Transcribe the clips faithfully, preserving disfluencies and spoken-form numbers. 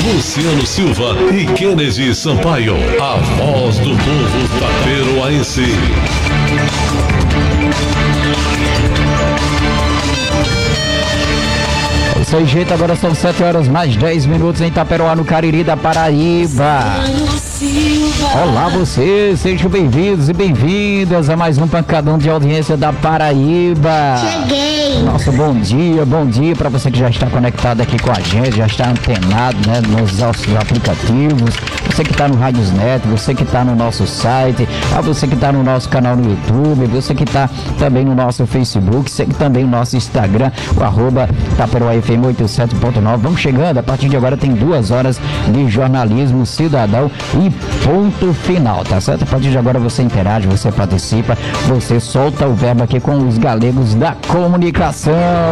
Luciano Silva e Kennedy Sampaio, a voz do povo taperoaense. Isso aí, gente, agora são sete horas mais dez minutos em Itaperoá, no Cariri da Paraíba. Olá vocês, sejam bem-vindos e bem-vindas a mais um pancadão de audiência da Paraíba. Cheguei. Nosso bom dia, bom dia para você que já está conectado aqui com a gente, já está antenado, né, nos nossos aplicativos, você que está no Radiosnet, você que está no nosso site, a você que está no nosso canal no YouTube, você que está também no nosso Facebook, você que também no nosso Instagram, o arroba Itaperoá F M oitenta e sete ponto nove. Vamos chegando, a partir de agora tem duas horas de jornalismo cidadão e ponto final, tá certo? A partir de agora você interage, você participa, você solta o verbo aqui com os galegos da comunicação.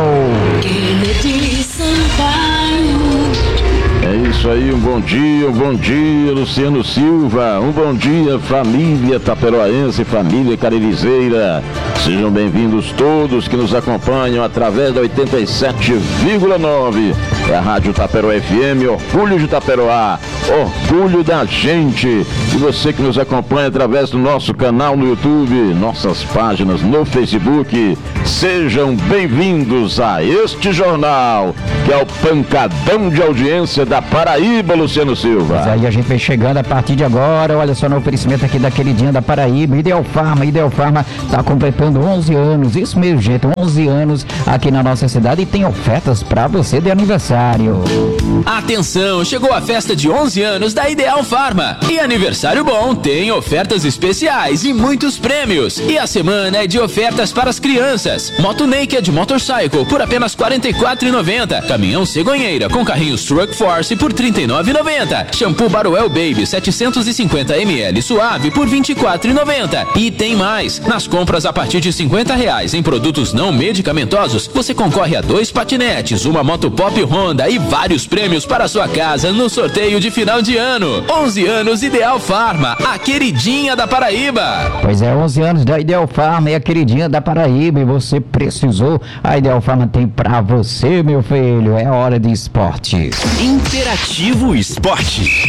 É isso aí, um bom dia, um bom dia, Luciano Silva, um bom dia, família taperoaense, família caririzeira. Sejam bem-vindos todos que nos acompanham através da oitenta e sete vírgula nove. É a Rádio Taperoá F M, orgulho de Taperoá, orgulho da gente. E você que nos acompanha através do nosso canal no YouTube, nossas páginas no Facebook, sejam bem-vindos a este jornal, que é o pancadão de audiência da Paraíba, Luciano Silva. Mas aí a gente vem chegando a partir de agora, olha só no oferecimento aqui da queridinha da Paraíba, Ideal Farma. Ideal Farma está completando onze anos, isso mesmo, gente, onze anos aqui na nossa cidade e tem ofertas para você de aniversário. Atenção, chegou a festa de onze anos da Ideal Farma. E aniversário bom tem ofertas especiais e muitos prêmios. E a semana é de ofertas para as crianças. Moto Naked Motorcycle por apenas quarenta e quatro reais e noventa centavos. Caminhão cegonheira com carrinhos Truck Force por trinta e nove reais e noventa centavos. Shampoo Baruel Baby setecentos e cinquenta mililitros suave por vinte e quatro reais e noventa centavos. E tem mais. Nas compras a partir de cinquenta reais em produtos não medicamentosos, você concorre a dois patinetes, uma moto Pop Honda e vários prêmios para sua casa no sorteio de final de ano. onze anos Ideal Farma, a queridinha da Paraíba. Pois é, onze anos da Ideal Farma e a queridinha da Paraíba, e você precisou, a Ideal Farma tem pra você, meu filho. É hora de esporte. Interativo Esporte.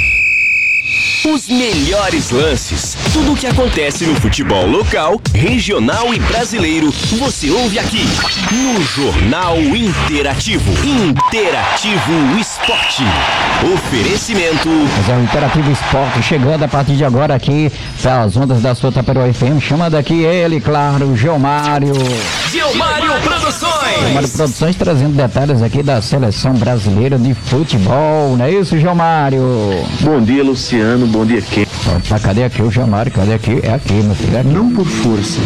Os melhores lances, tudo o que acontece no futebol local, regional e brasileiro, você ouve aqui no Jornal Interativo. Interativo Esporte. Oferecimento. Mas é o Interativo Esporte chegando a partir de agora aqui pelas ondas da sua Taperoá F M. Chama daqui ele, claro, Geomário. Geomário Produções. Geomário Produções trazendo detalhes aqui da seleção brasileira de futebol, não é isso, Geomário? Bom dia, Luciano. Bom dia, Ken. Opa, cadê aqui o Geomário? Cadê aqui? É aqui, meu filho. É aqui. Não por força.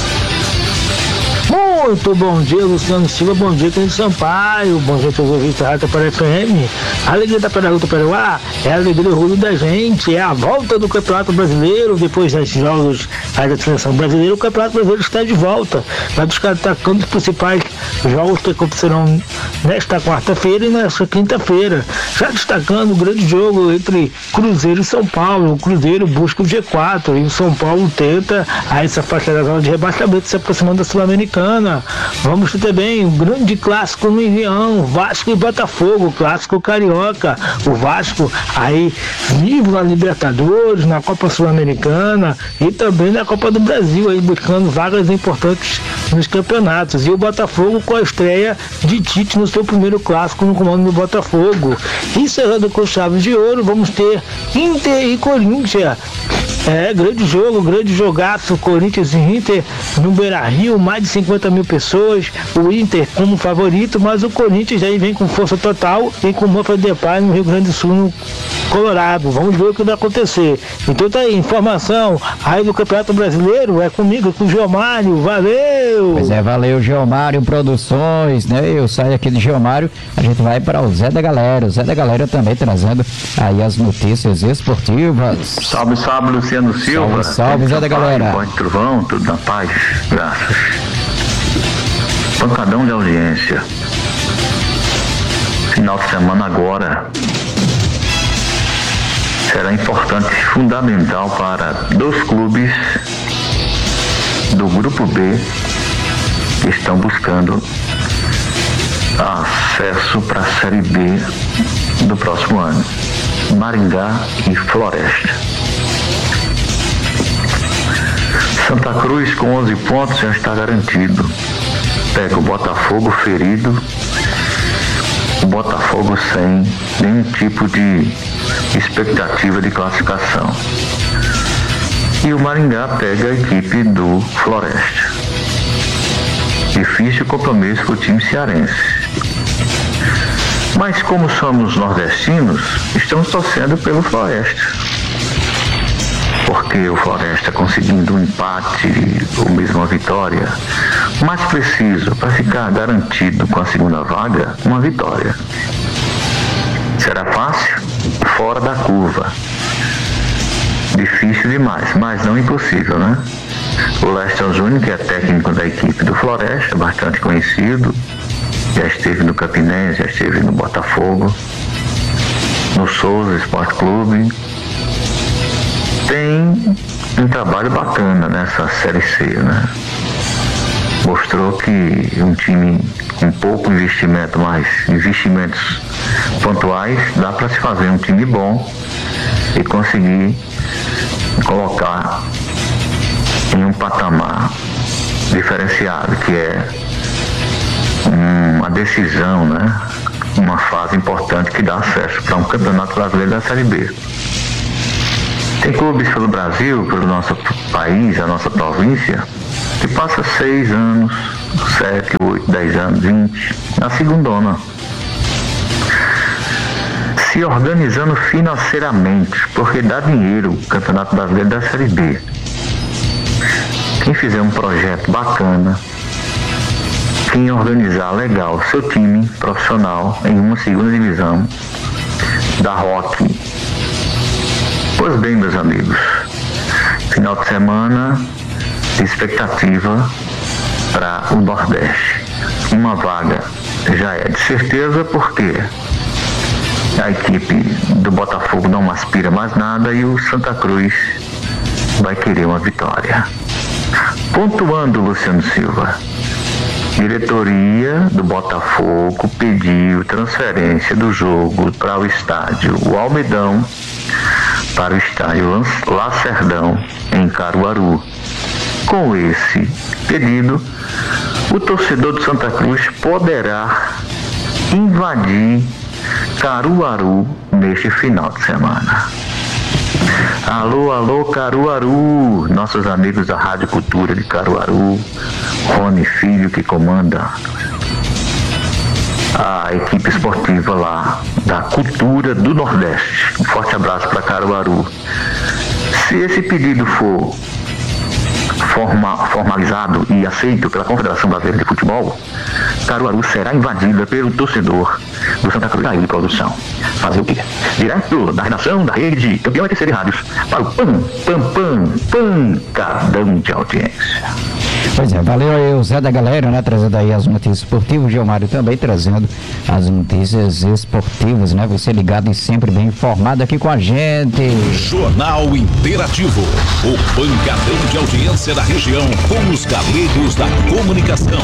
Muito bom dia, Luciano Silva, bom dia, Kennedy Sampaio, bom dia, seus ouvintes da Rádio Taperoá F M. A alegria da Paraíba do Taperoá é a alegria e orgulho da gente, é a volta do Campeonato Brasileiro, depois dos jogos da seleção brasileira, o Campeonato Brasileiro está de volta, vai buscar atacando os principais jogos que acontecerão nesta quarta-feira e nesta quinta-feira, já destacando o grande jogo entre Cruzeiro e São Paulo. O Cruzeiro busca o G quatro e o São Paulo tenta a essa faixa da zona de rebaixamento, se aproximando da Sul-Americana. Vamos ter também um grande clássico no Engenhão, Vasco e Botafogo, clássico carioca. O Vasco aí vivo na Libertadores, na Copa Sul-Americana e também na Copa do Brasil, aí buscando vagas importantes nos campeonatos. E o Botafogo com a estreia de Tite no seu primeiro clássico no comando do Botafogo. Encerrando com chave de ouro, vamos ter Inter e Corinthians. É, grande jogo, grande jogaço, Corinthians e Inter no Beira-Rio, mais de cinquenta mil pessoas, o Inter como favorito, mas o Corinthians aí vem com força total e com Manfred Depay no Rio Grande do Sul, no Colorado. Vamos ver o que vai acontecer. Então tá aí, informação aí do Campeonato Brasileiro, é comigo, com o Geomário, valeu! Pois é, valeu, Geomário Produções, né? Eu saio aqui do Geomário, a gente vai para o Zé da Galera, o Zé da Galera também trazendo aí as notícias esportivas. Salve, salve, Luciano Silva. Salve, salve, Zé da Galera. Pode Trovão, tudo na paz, graças. Pancadão de audiência. Final de semana agora será importante e fundamental para dois clubes do Grupo B que estão buscando acesso para a Série B do próximo ano. Maringá e Floresta. Santa Cruz com onze pontos já está garantido. Pega o Botafogo ferido, o Botafogo sem nenhum tipo de expectativa de classificação. E o Maringá pega a equipe do Floresta. Difícil compromisso para o time cearense. Mas como somos nordestinos, estamos torcendo pelo Floresta. Porque o Floresta conseguindo um empate ou mesmo uma vitória, mais preciso para ficar garantido com a segunda vaga, uma vitória. Será fácil? Fora da curva. Difícil demais, mas não impossível, né? O Leston Júnior, que é técnico da equipe do Floresta, bastante conhecido, já esteve no Campinense, já esteve no Botafogo, no Souza Esporte Clube. Tem um trabalho bacana nessa Série C, né? Mostrou que um time com pouco investimento, mas investimentos pontuais, dá para se fazer um time bom e conseguir colocar em um patamar diferenciado, que é uma decisão, né? Uma fase importante que dá acesso para um campeonato brasileiro da Série B. Tem clubes pelo Brasil, pelo nosso país, a nossa província, que passa seis anos, sete, oito, dez anos, vinte, na segundona. Se organizando financeiramente, porque dá dinheiro o Campeonato Brasileiro da Série B. Quem fizer um projeto bacana, quem organizar legal seu time profissional em uma segunda divisão da Rock. Pois bem, meus amigos, final de semana, expectativa para o Nordeste. Uma vaga já é de certeza, porque a equipe do Botafogo não aspira mais nada e o Santa Cruz vai querer uma vitória. Pontuando, Luciano Silva, diretoria do Botafogo pediu transferência do jogo para o estádio o Almedão, para o estádio Lacerdão, em Caruaru. Com esse pedido, o torcedor do Santa Cruz poderá invadir Caruaru neste final de semana. Alô, alô, Caruaru, nossos amigos da Rádio Cultura de Caruaru, Rony Filho, que comanda a equipe esportiva lá da Cultura do Nordeste. Um forte abraço para Caruaru. Se esse pedido for forma, formalizado e aceito pela Confederação Brasileira de Futebol, Caruaru será invadida pelo torcedor do Santa Cruz. Aí, produção. Fazer o quê? Direto da redação da rede Campeão e Terceira Rádios para o Pam, Pam, Pam, pancadão de audiência. Pois é, valeu aí o Zé da Galera, né, trazendo aí as notícias esportivas, o Gilmário também trazendo as notícias esportivas, né, você ligado e sempre bem informado aqui com a gente. Jornal Interativo, o pancadão de audiência da região com os galegos da comunicação.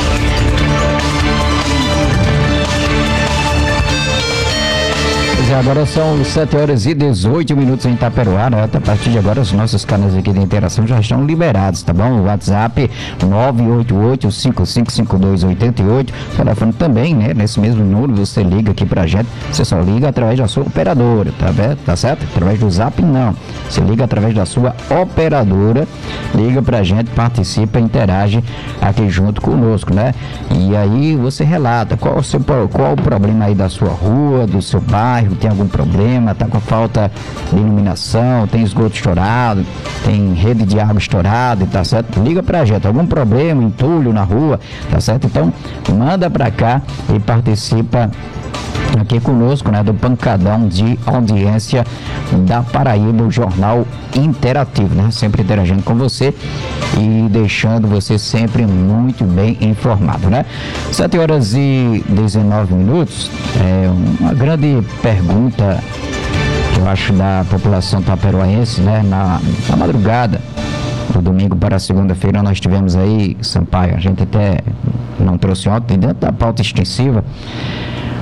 Agora são sete horas e dezoito minutos em Itaperuá, né? A partir de agora os nossos canais aqui de interação já estão liberados, tá bom? O WhatsApp nove oito oito, cinco cinco cinco dois oito oito, o telefone também, né? Nesse mesmo número você liga aqui pra gente, você só liga através da sua operadora, tá, vendo? Tá certo? Através do Zap não, você liga através da sua operadora, liga pra gente, participa, interage aqui junto conosco, né? E aí você relata qual o seu, qual o problema aí da sua rua, do seu bairro, tem algum problema, tá com falta de iluminação, tem esgoto estourado, tem rede de água estourada, tá certo? Liga pra gente, algum problema, entulho na rua, tá certo? Então, manda pra cá e participa aqui conosco, né, do pancadão de audiência da Paraíba, o Jornal Interativo, né, sempre interagindo com você e deixando você sempre muito bem informado, né. sete horas e dezenove minutos, é uma grande pergunta, eu acho, da população taperoaense, né, na, na madrugada do domingo para a segunda-feira nós tivemos aí, Sampaio, a gente até não trouxe ontem, dentro da pauta extensiva,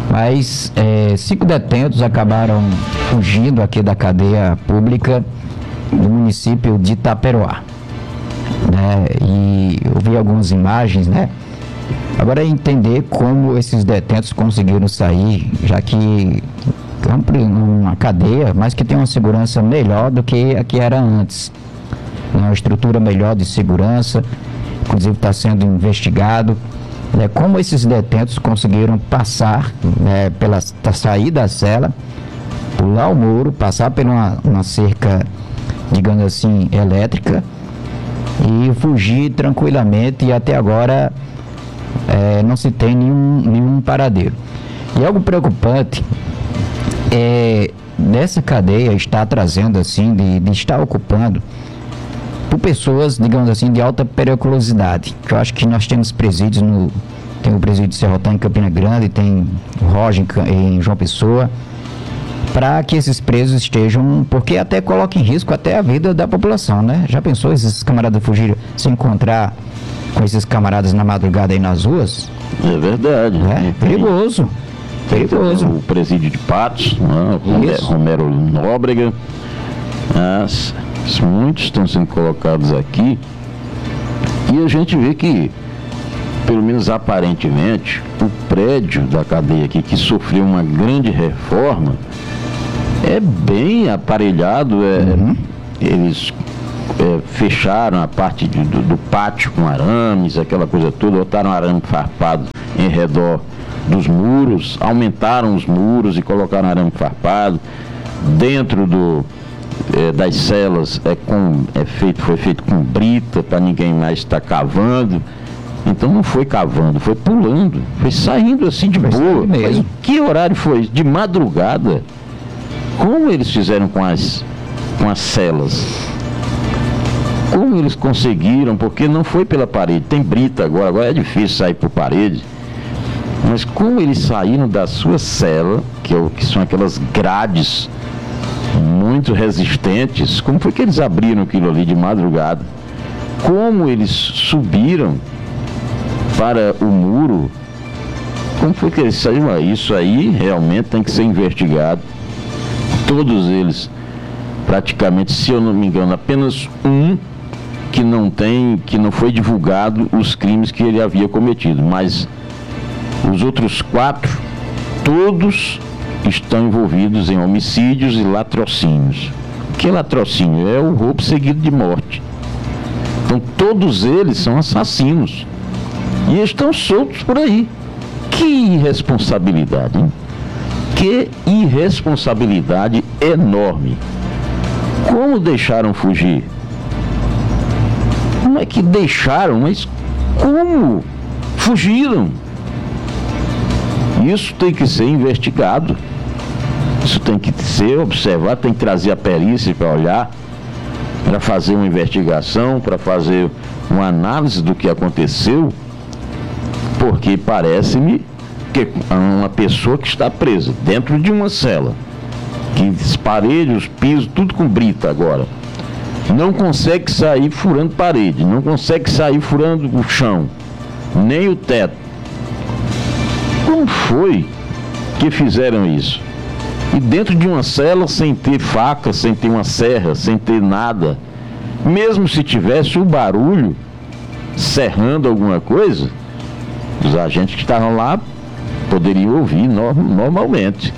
Mas é, cinco detentos acabaram fugindo aqui da cadeia pública do município de Itaperoá, né? E eu vi algumas imagens, né? Agora é entender como esses detentos conseguiram sair, já que é uma cadeia, mas que tem uma segurança melhor do que a que era antes. Uma estrutura melhor de segurança, inclusive está sendo investigado, né, como esses detentos conseguiram passar, né, pela sair da cela, pular o muro, passar por uma, uma cerca, digamos assim, elétrica e fugir tranquilamente, e até agora é, não se tem nenhum, nenhum paradeiro. E algo preocupante é dessa cadeia está trazendo assim, de, de estar ocupando por pessoas, digamos assim, de alta periculosidade. Eu acho que nós temos presídios, no, tem o presídio de Serrotão em Campina Grande, tem o Roja em, em João Pessoa, para que esses presos estejam, porque até coloca em risco até a vida da população, né? Já pensou esses camaradas fugirem, se encontrar com esses camaradas na madrugada aí nas ruas? É verdade. É perigoso. Perigoso. O presídio de Patos, né? Romero, Romero Nóbrega, as, muitos estão sendo colocados aqui, e a gente vê que, pelo menos aparentemente, o prédio da cadeia aqui, que sofreu uma grande reforma, é bem aparelhado. É, uhum. Eles é, fecharam a parte de, do, do pátio com arames, aquela coisa toda, botaram arame farpado em redor dos muros, aumentaram os muros e colocaram arame farpado. Dentro do, é, das celas é com, é feito, foi feito com brita, para ninguém mais estar cavando. Então não foi cavando, foi pulando, foi saindo assim de boa. Mas em que horário foi? De madrugada. Como eles fizeram com as, com as celas? Como eles conseguiram? Porque não foi pela parede, tem brita agora, agora é difícil sair por parede. Mas como eles saíram da sua cela, que, é, que são aquelas grades muito resistentes, como foi que eles abriram aquilo ali de madrugada? Como eles subiram para o muro? Como foi que eles saíram? Isso aí realmente tem que ser investigado. Todos eles, praticamente, se eu não me engano, apenas um que não tem, que não foi divulgado os crimes que ele havia cometido, mas os outros quatro, todos estão envolvidos em homicídios e latrocínios. O que é latrocínio? É o roubo seguido de morte. Então todos eles são assassinos e estão soltos por aí. Que irresponsabilidade, hein? Que irresponsabilidade enorme. Como deixaram fugir? Não é que deixaram, mas como fugiram? Isso tem que ser investigado. Isso tem que ser observado, tem que trazer a perícia para olhar, para fazer uma investigação, para fazer uma análise do que aconteceu, porque parece-me que uma pessoa que está presa dentro de uma cela, que os paredes, os pisos, tudo com brita agora, não consegue sair furando parede, não consegue sair furando o chão, nem o teto. Como foi que fizeram isso? E dentro de uma cela, sem ter faca, sem ter uma serra, sem ter nada, mesmo se tivesse o barulho serrando alguma coisa, os agentes que estavam lá poderiam ouvir no, normalmente.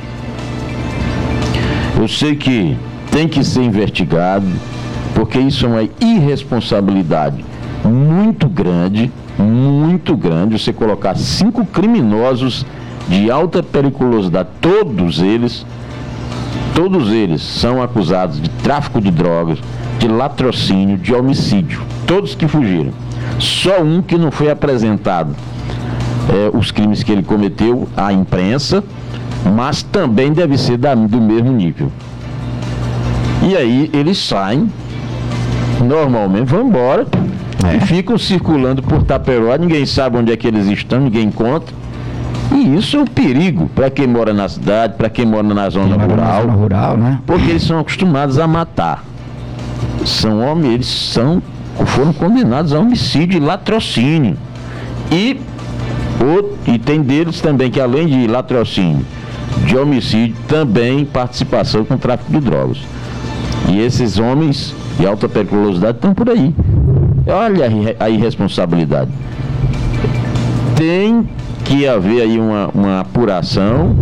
Eu sei que tem que ser investigado, porque isso é uma irresponsabilidade muito grande, muito grande, você colocar cinco criminosos de alta periculosidade, todos eles, todos eles são acusados de tráfico de drogas, de latrocínio, de homicídio, todos que fugiram. Só um que não foi apresentado é, os crimes que ele cometeu à imprensa, mas também deve ser da, do mesmo nível. E aí eles saem, normalmente vão embora, é. E ficam circulando por Itaperoá, ninguém sabe onde é que eles estão, ninguém encontra. E isso é um perigo para quem mora na cidade, para quem mora na zona quem rural, na zona rural, né? Porque eles são acostumados a matar. São homens, eles são, foram condenados a homicídio e latrocínio. E Outro, e tem deles também que, além de latrocínio, de homicídio, também participação com tráfico de drogas. E esses homens de alta periculosidade estão por aí. Olha a irresponsabilidade. Tem que haver aí uma, uma apuração,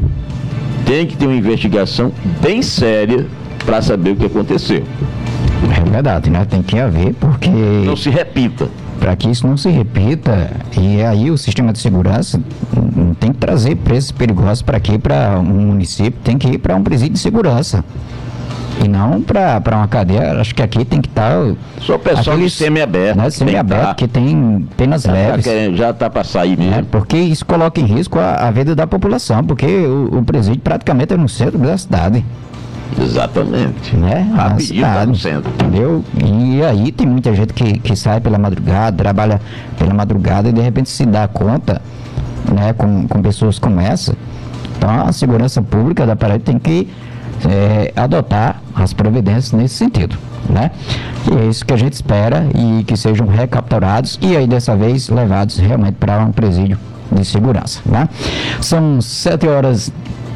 tem que ter uma investigação bem séria para saber o que aconteceu. É verdade, né? Tem que haver, porque... Não se repita. Para que isso não se repita, e aí o sistema de segurança tem que trazer presos perigosos para aqui, para um município, tem que ir para um presídio de segurança. E não para uma cadeia. Acho que aqui tem que estar... Tá, só o pessoal de semi-aberto. Né, semi-aberto, tá, que tem penas já leves. Tá querendo, já está para sair mesmo. É, porque isso coloca em risco a, a vida da população, porque o, o presídio praticamente é no centro da cidade. Exatamente. Né? Rapidinho tá no centro. Entendeu? E aí tem muita gente que, que sai pela madrugada, trabalha pela madrugada e de repente se dá conta, né, com, com pessoas como essa. Então a segurança pública da Paraíba tem que é, adotar as providências nesse sentido, né? E é isso que a gente espera, e que sejam recapturados e aí dessa vez levados realmente para um presídio de segurança, né? São sete horas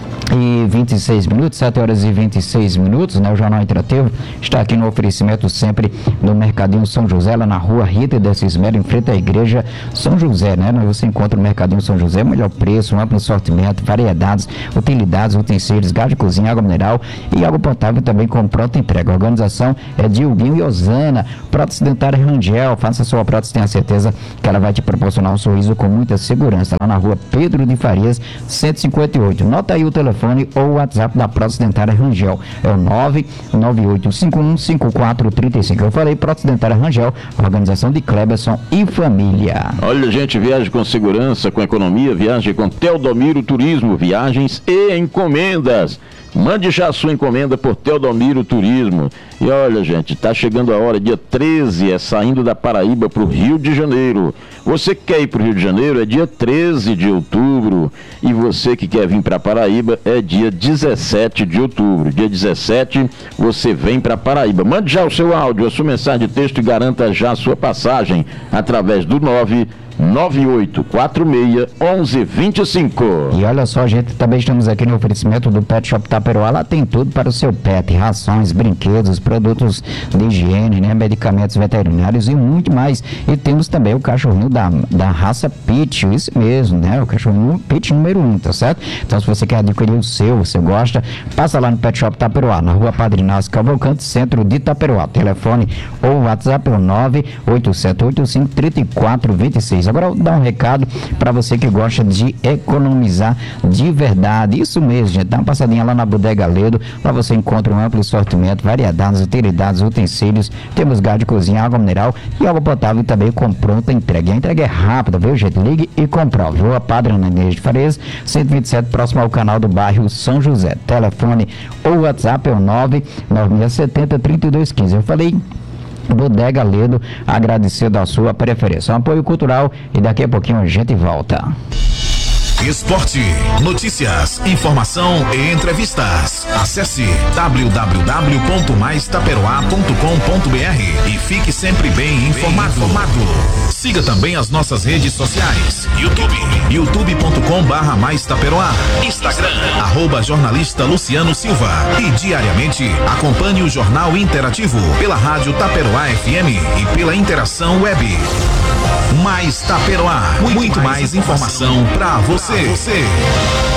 e vinte e seis minutos, sete horas e vinte e seis minutos, né? O Jornal Interativo está aqui no oferecimento sempre do Mercadinho São José, lá na rua Rita da Cismero, em frente à igreja São José, né? Você encontra o Mercadinho São José, melhor preço, um amplo sortimento, variedades, utilidades, utensílios, gás de cozinha, água mineral e água potável também com pronta entrega. A organização é de Huguinho e Osana. Prótese dentária Rangel, faça sua prótese, tenha certeza que ela vai te proporcionar um sorriso com muita segurança, lá na rua Pedro de Farias, cento e cinquenta e oito. Nota aí o telefone ou o WhatsApp da prótese dentária Rangel, é o nove nove oito cinco um cinco quatro três cinco. Eu falei prótese dentária Rangel, organização de Cleberson e família. Olha, gente, viaje com segurança, com economia, viaje com Teodomiro Turismo, viagens e encomendas. Mande já a sua encomenda por Teodomiro Turismo. E olha, gente, tá chegando a hora, dia treze, é saindo da Paraíba para o Rio de Janeiro. Você que quer ir para o Rio de Janeiro é dia treze de outubro. E você que quer vir para Paraíba é dia dezessete de outubro. Dia dezessete você vem para Paraíba. Mande já o seu áudio, a sua mensagem de texto e garanta já a sua passagem através do nove nove oito quatro seis um um dois cinco. E olha só, gente, também estamos aqui no oferecimento do Pet Shop Taperoá. Lá tem tudo para o seu pet, rações, brinquedos, produtos de higiene, né, medicamentos veterinários e muito mais. E temos também o cachorrinho da, da raça Pitch, isso mesmo, né, o cachorrinho Pitch número um, tá certo? Então se você quer adquirir o seu, você gosta, passa lá no Pet Shop Taperoá, na rua Padre Inácio Cavalcante, centro de Taperoá. Telefone ou WhatsApp é o nove oito sete oito cinco três quatro dois seis. Agora eu vou dar um recado para você que gosta de economizar de verdade. Isso mesmo, gente. Dá uma passadinha lá na Bodega Ledo. Lá você encontra um amplo sortimento, variedades, utilidades, utensílios. Temos gás de cozinha, água mineral e água potável também com pronta entrega. E a entrega é rápida, viu, gente? Ligue e comprove. Rua Padre Ananias de Farias, cento e vinte e sete, próximo ao canal do bairro São José. Telefone ou WhatsApp é o nove nove seis sete zero, três dois um cinco. Eu falei Bodega Ledo, agradecendo a sua preferência. Um apoio cultural e daqui a pouquinho a gente volta. Esporte, notícias, informação e entrevistas. Acesse w w w ponto mais taperoá ponto com ponto b r e fique sempre bem informado. bem informado. Siga também as nossas redes sociais. YouTube, youtube ponto com barra mais taperoá. Instagram, arroba jornalista Luciano Silva. E diariamente acompanhe o Jornal Interativo pela Rádio Taperoá F M e pela Interação Web. Mais Taperoá, muito mais informação pra você. você.